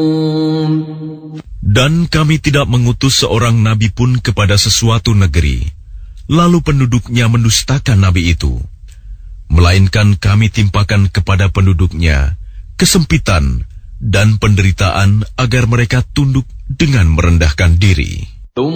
Dan kami tidak mengutus seorang nabi pun kepada sesuatu negeri, lalu penduduknya mendustakan nabi itu. Melainkan kami timpakan kepada penduduknya kesempitan dan penderitaan agar mereka tunduk dengan merendahkan diri.